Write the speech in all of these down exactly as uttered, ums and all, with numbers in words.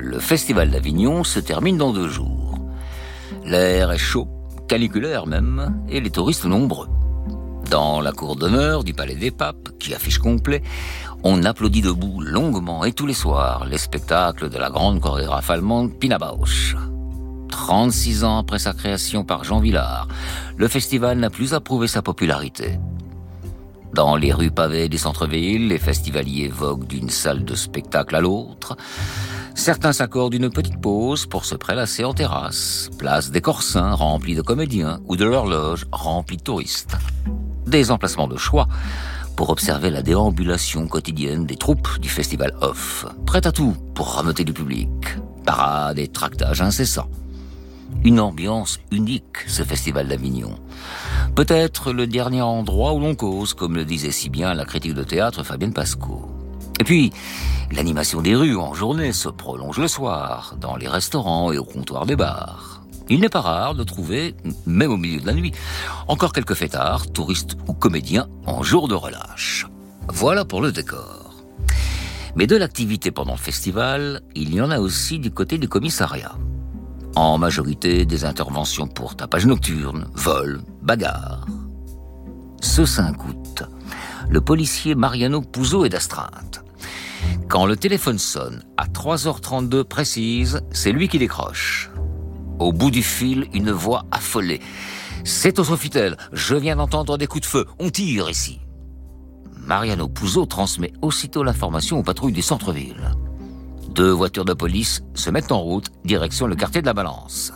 Le Festival d'Avignon se termine dans deux jours. L'air est chaud, caniculaire même, et les touristes nombreux. Dans la cour d'honneur du Palais des Papes, qui affiche complet, on applaudit debout longuement et tous les soirs les spectacles de la grande chorégraphe allemande Pina Bausch. trente-six ans après sa création par Jean Vilar, le festival n'a plus à prouver sa popularité. Dans les rues pavées des centres-villes, les festivaliers voguent d'une salle de spectacle à l'autre. Certains s'accordent une petite pause pour se prélasser en terrasse, place des Corsins remplis de comédiens ou de l'Horloge remplie de touristes. Des emplacements de choix pour observer la déambulation quotidienne des troupes du festival Off, prêtes à tout pour rameuter du public. Parades et tractages incessants. Une ambiance unique, ce festival d'Avignon. Peut-être le dernier endroit où l'on cause, comme le disait si bien la critique de théâtre Fabienne Pasco. Et puis, l'animation des rues en journée se prolonge le soir, dans les restaurants et au comptoir des bars. Il n'est pas rare de trouver, même au milieu de la nuit, encore quelques fêtards, touristes ou comédiens, en jour de relâche. Voilà pour le décor. Mais de l'activité pendant le festival, il y en a aussi du côté du commissariat. En majorité, des interventions pour tapage nocturne, vol, bagarre. Ce cinq août, le policier Mariano Puzo est d'astreinte. Quand le téléphone sonne à trois heures trente-deux précise, c'est lui qui décroche. Au bout du fil, une voix affolée. « C'est au Sofitel, je viens d'entendre des coups de feu, on tire ici !» Mariano Puzo transmet aussitôt l'information aux patrouilles du centre-ville. Deux voitures de police se mettent en route, direction le quartier de la Balance.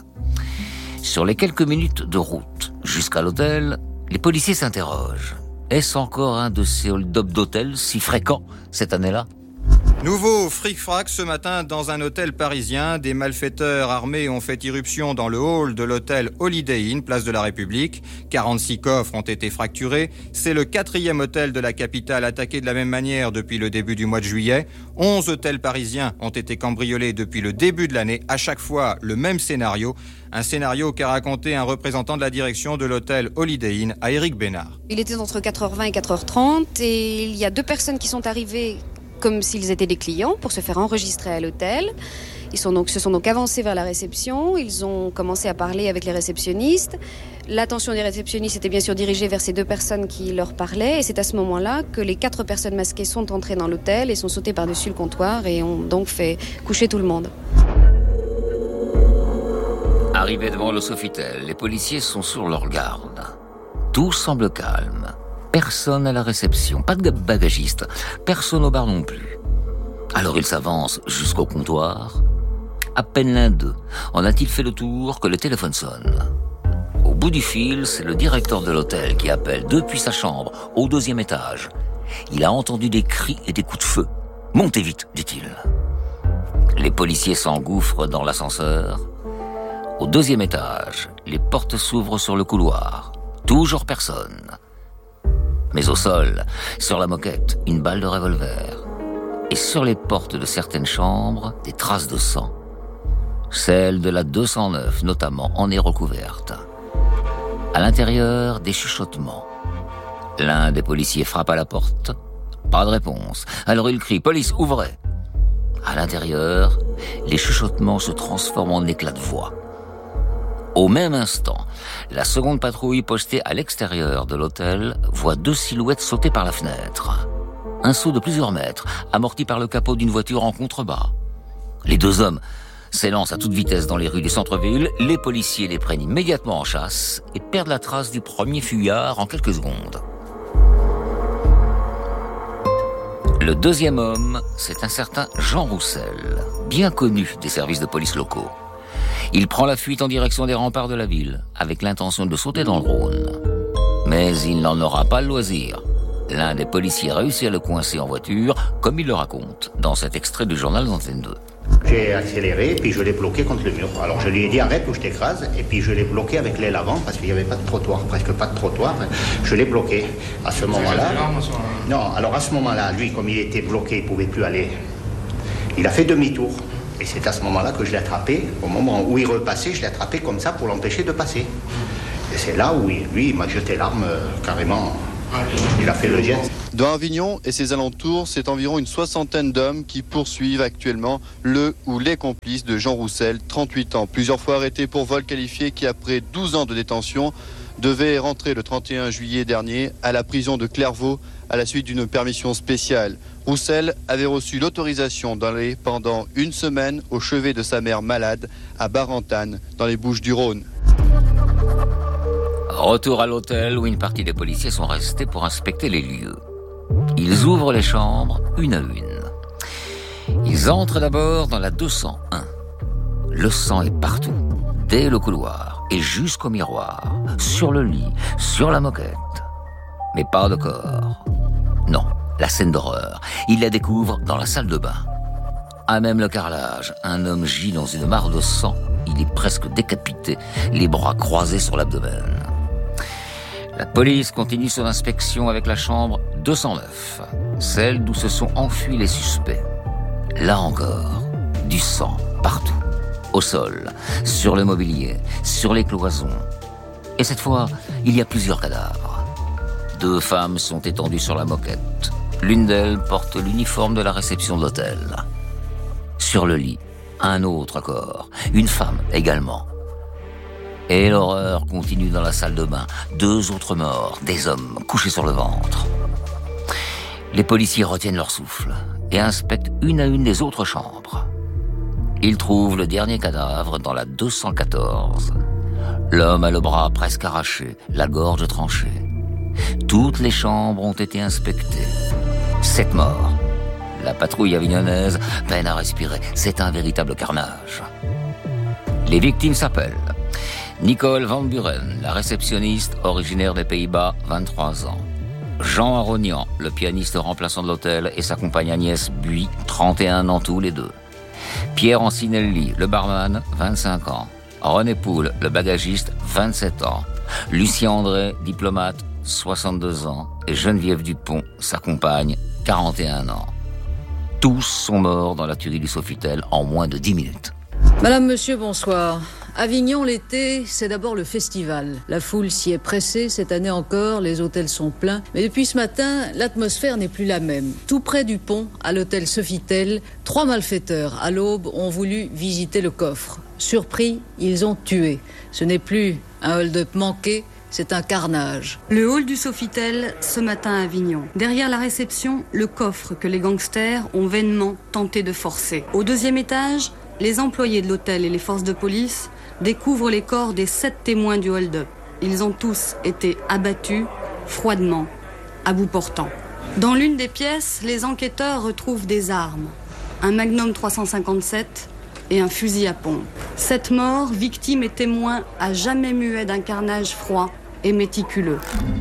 Sur les quelques minutes de route jusqu'à l'hôtel, les policiers s'interrogent. Est-ce encore un de ces hold-up d'hôtel si fréquents cette année-là ? Nouveau fric-frac ce matin dans un hôtel parisien. Des malfaiteurs armés ont fait irruption dans le hall de l'hôtel Holiday Inn, place de la République. quarante-six coffres ont été fracturés. C'est le quatrième hôtel de la capitale attaqué de la même manière depuis le début du mois de juillet. onze hôtels parisiens ont été cambriolés depuis le début de l'année. À chaque fois, le même scénario. Un scénario qu'a raconté un représentant de la direction de l'hôtel Holiday Inn à Éric Bénard. Il était entre quatre heures vingt et quatre heures trente et il y a deux personnes qui sont arrivées comme s'ils étaient des clients pour se faire enregistrer à l'hôtel. Ils sont donc, se sont donc avancés vers la réception. Ils ont commencé à parler avec les réceptionnistes. L'attention des réceptionnistes était bien sûr dirigée vers ces deux personnes qui leur parlaient. Et c'est à ce moment-là que les quatre personnes masquées sont entrées dans l'hôtel et sont sautées par-dessus le comptoir et ont donc fait coucher tout le monde. Arrivés devant le Sofitel, les policiers sont sur leur garde. Tout semble calme. Personne à la réception, pas de bagagiste, personne au bar non plus. Alors ils s'avancent jusqu'au comptoir. À peine l'un d'eux en a-t-il fait le tour que le téléphone sonne. Au bout du fil, c'est le directeur de l'hôtel qui appelle depuis sa chambre, au deuxième étage. Il a entendu des cris et des coups de feu. « Montez vite », dit-il. Les policiers s'engouffrent dans l'ascenseur. Au deuxième étage, les portes s'ouvrent sur le couloir. Toujours personne. Mais au sol, sur la moquette, une balle de revolver. Et sur les portes de certaines chambres, des traces de sang. Celle de la deux cent neuf, notamment, en est recouverte. À l'intérieur, des chuchotements. L'un des policiers frappe à la porte. Pas de réponse. Alors il crie « Police, ouvrez !» À l'intérieur, les chuchotements se transforment en éclats de voix. Au même instant, la seconde patrouille postée à l'extérieur de l'hôtel voit deux silhouettes sauter par la fenêtre. Un saut de plusieurs mètres, amorti par le capot d'une voiture en contrebas. Les deux hommes s'élancent à toute vitesse dans les rues du centre-ville, les policiers les prennent immédiatement en chasse et perdent la trace du premier fuyard en quelques secondes. Le deuxième homme, c'est un certain Jean Roussel, bien connu des services de police locaux. Il prend la fuite en direction des remparts de la ville, avec l'intention de sauter dans le Rhône. Mais il n'en aura pas le loisir. L'un des policiers réussit à le coincer en voiture, comme il le raconte, dans cet extrait du journal d'Antenne deux. J'ai accéléré, puis je l'ai bloqué contre le mur. Alors je lui ai dit arrête ou je t'écrase, et puis je l'ai bloqué avec l'aile avant, parce qu'il n'y avait pas de trottoir, presque pas de trottoir. Je l'ai bloqué. À ce moment-là... Non, alors à ce moment-là, lui, comme il était bloqué, il ne pouvait plus aller. Il a fait demi-tour. Et c'est à ce moment-là que je l'ai attrapé. Au moment où il repassait, je l'ai attrapé comme ça pour l'empêcher de passer. Et c'est là où il, lui, il m'a jeté l'arme euh, carrément. Il a fait le geste. Dans Avignon et ses alentours, c'est environ une soixantaine d'hommes qui poursuivent actuellement le ou les complices de Jean Roussel, trente-huit ans, plusieurs fois arrêté pour vol qualifié, qui après douze ans de détention devait rentrer le trente et un juillet dernier à la prison de Clairvaux à la suite d'une permission spéciale. Roussel avait reçu l'autorisation d'aller pendant une semaine au chevet de sa mère malade à Barentane, dans les Bouches-du-Rhône. Retour à l'hôtel où une partie des policiers sont restés pour inspecter les lieux. Ils ouvrent les chambres une à une. Ils entrent d'abord dans la deux cent un. Le sang est partout, dès le couloir et jusqu'au miroir, sur le lit, sur la moquette. Mais pas de corps. Non, la scène d'horreur, ils la découvrent dans la salle de bain. À même le carrelage, un homme gît dans une mare de sang. Il est presque décapité, les bras croisés sur l'abdomen. La police continue son inspection avec la chambre deux cent neuf, celle d'où se sont enfuis les suspects. Là encore, du sang partout, au sol, sur le mobilier, sur les cloisons. Et cette fois, il y a plusieurs cadavres. Deux femmes sont étendues sur la moquette. L'une d'elles porte l'uniforme de la réception de l'hôtel. Sur le lit, un autre corps, une femme également. Et l'horreur continue dans la salle de bain. Deux autres morts, des hommes couchés sur le ventre. Les policiers retiennent leur souffle et inspectent une à une les autres chambres. Ils trouvent le dernier cadavre dans la deux cent quatorze. L'homme a le bras presque arraché, la gorge tranchée. Toutes les chambres ont été inspectées. Sept morts. La patrouille avignonnaise peine à respirer. C'est un véritable carnage. Les victimes s'appellent Nicole Van Buren, la réceptionniste originaire des Pays-Bas, vingt-trois ans. Jean Aronian, le pianiste remplaçant de l'hôtel, et sa compagne Agnès Buis, trente et un ans tous les deux. Pierre Ancinelli, le barman, vingt-cinq ans. René Poul, le bagagiste, vingt-sept ans. Lucien André, diplomate, soixante-deux ans. Et Geneviève Dupont, sa compagne, quarante et un ans. Tous sont morts dans la tuerie du Sofitel en moins de dix minutes. Madame, monsieur, bonsoir. Avignon, l'été, c'est d'abord le festival. La foule s'y est pressée, cette année encore, les hôtels sont pleins. Mais depuis ce matin, l'atmosphère n'est plus la même. Tout près du pont, à l'hôtel Sofitel, trois malfaiteurs, à l'aube, ont voulu visiter le coffre. Surpris, ils ont tué. Ce n'est plus un hold-up manqué, c'est un carnage. Le hall du Sofitel, ce matin à Avignon. Derrière la réception, le coffre que les gangsters ont vainement tenté de forcer. Au deuxième étage, les employés de l'hôtel et les forces de police découvrent les corps des sept témoins du hold-up. Ils ont tous été abattus, froidement, à bout portant. Dans l'une des pièces, les enquêteurs retrouvent des armes. Un Magnum trois cent cinquante-sept et un fusil à pompe. Sept morts, victimes et témoins à jamais muets d'un carnage froid et méticuleux.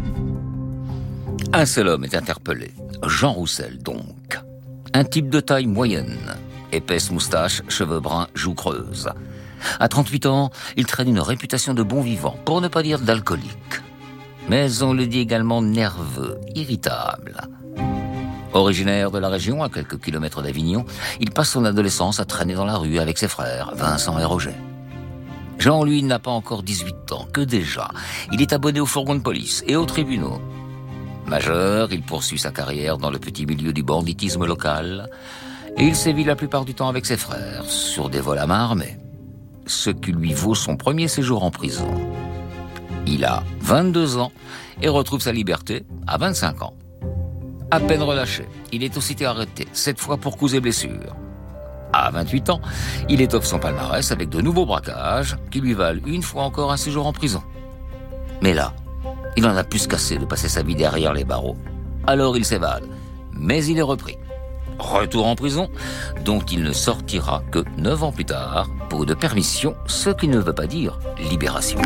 Un seul homme est interpellé, Jean Roussel donc. Un type de taille moyenne, épaisse moustache, cheveux bruns, joues creuses. À trente-huit ans, il traîne une réputation de bon vivant, pour ne pas dire d'alcoolique. Mais on le dit également nerveux, irritable. Originaire de la région, à quelques kilomètres d'Avignon, il passe son adolescence à traîner dans la rue avec ses frères, Vincent et Roger. Jean, lui, n'a pas encore dix-huit ans, que déjà, il est abonné au fourgon de police et aux tribunaux. Majeur, il poursuit sa carrière dans le petit milieu du banditisme local, et il sévit la plupart du temps avec ses frères, sur des vols à main armée. Ce qui lui vaut son premier séjour en prison. Il a vingt-deux ans et retrouve sa liberté à vingt-cinq ans. À peine relâché, il est aussitôt arrêté, cette fois pour coups et blessures. À vingt-huit ans, il étoffe son palmarès avec de nouveaux braquages qui lui valent une fois encore un séjour en prison. Mais là, il en a plus qu'assez de passer sa vie derrière les barreaux. Alors il s'évade, mais il est repris. Retour en prison, dont il ne sortira que neuf ans plus tard, pour de permission, ce qui ne veut pas dire libération.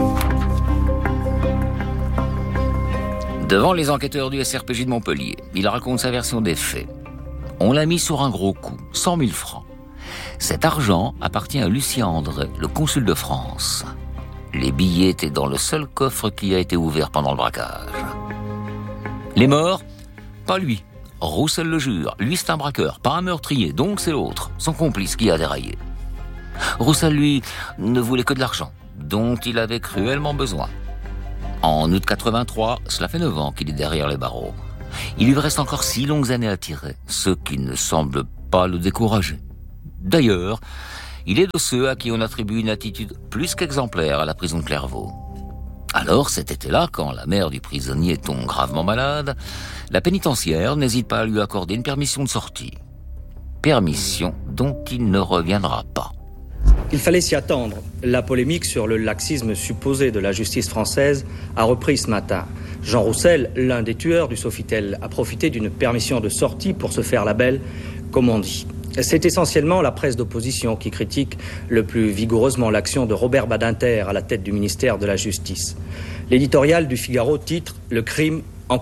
Devant les enquêteurs du S R P J de Montpellier, il raconte sa version des faits. On l'a mis sur un gros coup, cent mille francs. Cet argent appartient à Lucien André, le consul de France. Les billets étaient dans le seul coffre qui a été ouvert pendant le braquage. Les morts, pas lui. Roussel le jure, lui c'est un braqueur, pas un meurtrier, donc c'est l'autre, son complice qui a déraillé. Roussel, lui, ne voulait que de l'argent, dont il avait cruellement besoin. En août quatre-vingt-trois, cela fait neuf ans qu'il est derrière les barreaux. Il lui reste encore six longues années à tirer, ce qui ne semble pas le décourager. D'ailleurs, il est de ceux à qui on attribue une attitude plus qu'exemplaire à la prison de Clairvaux. Alors, cet été-là, quand la mère du prisonnier tombe gravement malade, la pénitentiaire n'hésite pas à lui accorder une permission de sortie. Permission dont il ne reviendra pas. Il fallait s'y attendre. La polémique sur le laxisme supposé de la justice française a repris ce matin. Jean Roussel, l'un des tueurs du Sofitel, a profité d'une permission de sortie pour se faire la belle, comme on dit. C'est essentiellement la presse d'opposition qui critique le plus vigoureusement l'action de Robert Badinter à la tête du ministère de la Justice. L'éditorial du Figaro titre « Le crime encouragé ».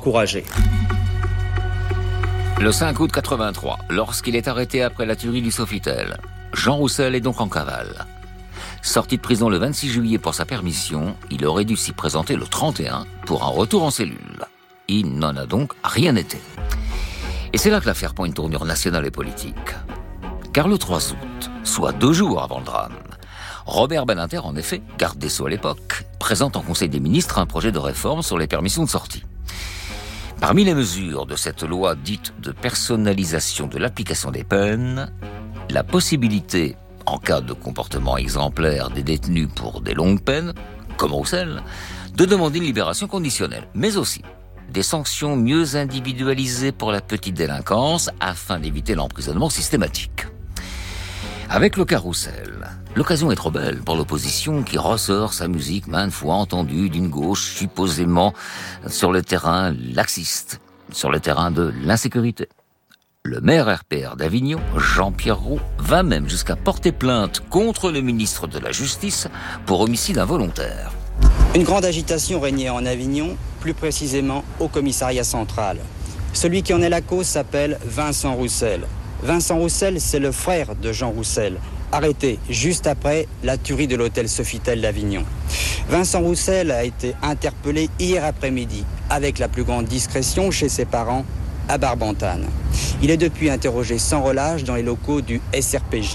Le cinq août quatre-vingt-trois, lorsqu'il est arrêté après la tuerie du Sofitel, Jean Roussel est donc en cavale. Sorti de prison le vingt-six juillet pour sa permission, il aurait dû s'y présenter le trente et un pour un retour en cellule. Il n'en a donc rien été. Et c'est là que l'affaire prend une tournure nationale et politique. Car le trois août, soit deux jours avant le drame, Robert Badinter, en effet, garde des Sceaux à l'époque, présente en Conseil des ministres un projet de réforme sur les permissions de sortie. Parmi les mesures de cette loi dite de personnalisation de l'application des peines, la possibilité, en cas de comportement exemplaire des détenus pour des longues peines, comme Roussel, de demander une libération conditionnelle, mais aussi des sanctions mieux individualisées pour la petite délinquance afin d'éviter l'emprisonnement systématique. Avec le cas Roussel, l'occasion est trop belle pour l'opposition qui ressort sa musique maintes fois entendue d'une gauche supposément sur le terrain laxiste, sur le terrain de l'insécurité. Le maire R P R d'Avignon, Jean-Pierre Roux, va même jusqu'à porter plainte contre le ministre de la Justice pour homicide involontaire. Une grande agitation régnait en Avignon, plus précisément au commissariat central. Celui qui en est la cause s'appelle Vincent Roussel. Vincent Roussel, c'est le frère de Jean Roussel, arrêté juste après la tuerie de l'hôtel Sofitel d'Avignon. Vincent Roussel a été interpellé hier après-midi, avec la plus grande discrétion chez ses parents, à Barbantane. Il est depuis interrogé sans relâche dans les locaux du S R P J.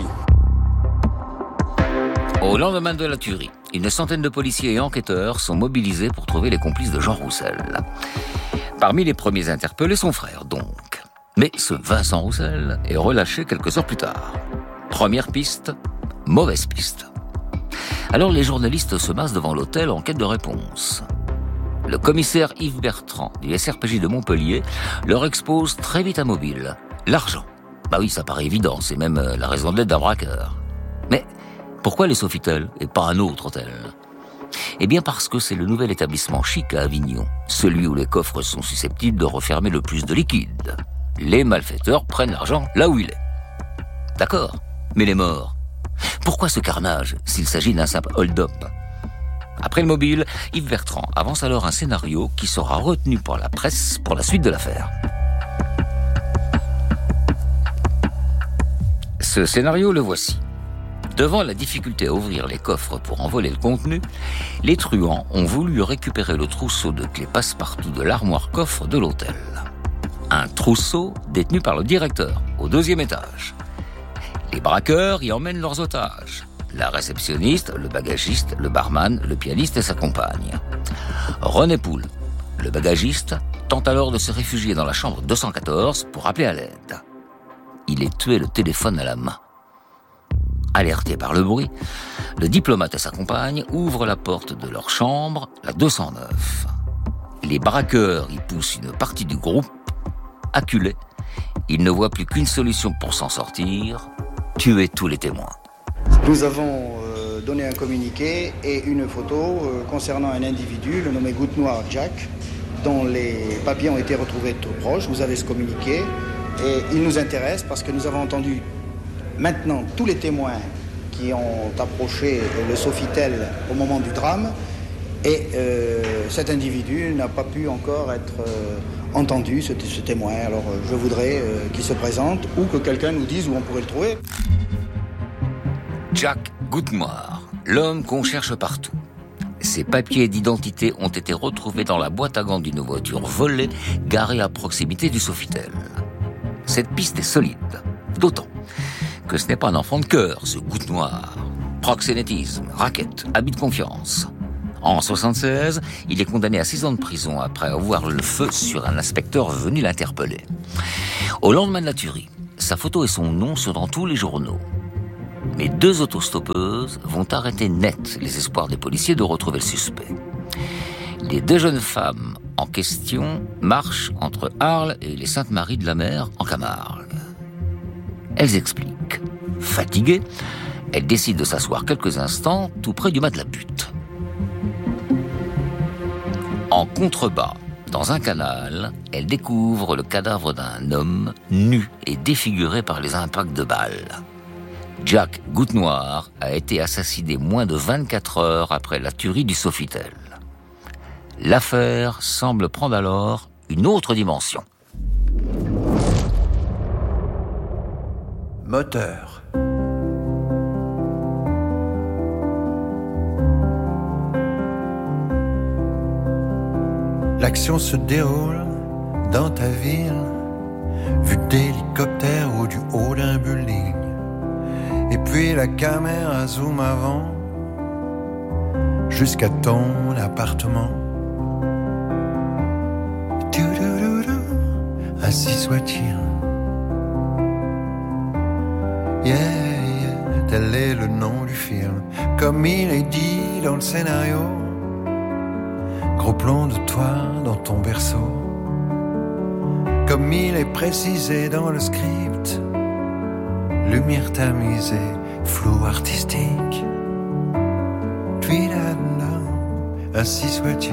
Au lendemain de la tuerie, une centaine de policiers et enquêteurs sont mobilisés pour trouver les complices de Jean Roussel. Parmi les premiers interpellés, son frère, donc. Mais ce Vincent Roussel est relâché quelques heures plus tard. Première piste, mauvaise piste. Alors les journalistes se massent devant l'hôtel en quête de réponse. Le commissaire Yves Bertrand du S R P J de Montpellier leur expose très vite un mobile. L'argent. Bah oui, ça paraît évident, c'est même la raison d'être d'un braqueur. Mais pourquoi les Sofitel et pas un autre hôtel ? Eh bien parce que c'est le nouvel établissement chic à Avignon, celui où les coffres sont susceptibles de refermer le plus de liquide. Les malfaiteurs prennent l'argent là où il est. D'accord, mais les morts. Pourquoi ce carnage s'il s'agit d'un simple hold-up ? Après le mobile, Yves Bertrand avance alors un scénario qui sera retenu par la presse pour la suite de l'affaire. Ce scénario, le voici. Devant la difficulté à ouvrir les coffres pour en voler le contenu, les truands ont voulu récupérer le trousseau de clés passe-partout de l'armoire-coffre de l'hôtel. Un trousseau détenu par le directeur, au deuxième étage. Les braqueurs y emmènent leurs otages. La réceptionniste, le bagagiste, le barman, le pianiste et sa compagne. René Poul, le bagagiste, tente alors de se réfugier dans la chambre deux cent quatorze pour appeler à l'aide. Il est tué le téléphone à la main. Alerté par le bruit, le diplomate et sa compagne ouvrent la porte de leur chambre, la deux cent neuf. Les braqueurs y poussent une partie du groupe. Acculés, ils ne voient plus qu'une solution pour s'en sortir, tuer tous les témoins. Nous avons euh, donné un communiqué et une photo euh, concernant un individu, le nommé Goutte Noire Jack, dont les papiers ont été retrouvés tout proches. Vous avez ce communiqué et il nous intéresse parce que nous avons entendu maintenant tous les témoins qui ont approché le Sofitel au moment du drame et euh, cet individu n'a pas pu encore être euh, entendu, ce, ce témoin. Alors euh, je voudrais euh, qu'il se présente ou que quelqu'un nous dise où on pourrait le trouver. Jack Goutte Noire, l'homme qu'on cherche partout. Ses papiers d'identité ont été retrouvés dans la boîte à gants d'une voiture volée garée à proximité du Sofitel. Cette piste est solide, d'autant que ce n'est pas un enfant de cœur, ce Goutte Noire. Proxénétisme, racket, habit de confiance. En soixante-seize, il est condamné à six ans de prison après avoir le feu sur un inspecteur venu l'interpeller. Au lendemain de la tuerie, sa photo et son nom sont dans tous les journaux. Mais deux autostoppeuses vont arrêter net les espoirs des policiers de retrouver le suspect. Les deux jeunes femmes en question marchent entre Arles et les Saintes-Maries de la Mer en Camargue. Elles expliquent. Fatiguées, elles décident de s'asseoir quelques instants tout près du mât de la butte. En contrebas, dans un canal, elles découvrent le cadavre d'un homme nu et défiguré par les impacts de balles. Jack Goutenoir a été assassiné moins de vingt-quatre heures après la tuerie du Sofitel. L'affaire semble prendre alors une autre dimension. Moteur. L'action se déroule dans ta ville, vue d'hélicoptère ou du haut d'un building. Et puis la caméra zoom avant, jusqu'à ton appartement. Ainsi soit-il. Yeah, yeah, tel est le nom du film. Comme il est dit dans le scénario, gros plan de toi dans ton berceau. Comme il est précisé dans le script, lumière tamisée, flou artistique. Ainsi soit-il.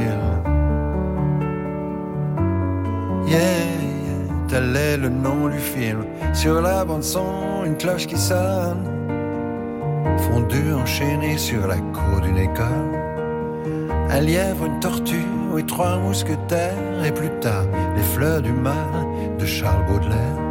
Yeah, yeah, tel est le nom du film. Sur la bande son, une cloche qui sonne, fondue enchaînée sur la cour d'une école. Un lièvre, une tortue et trois mousquetaires. Et plus tard, les fleurs du mal de Charles Baudelaire.